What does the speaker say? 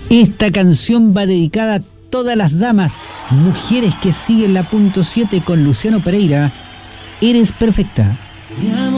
Esta canción va dedicada a todas las damas, mujeres que siguen la punto 7 con Luciano Pereira. Eres perfecta.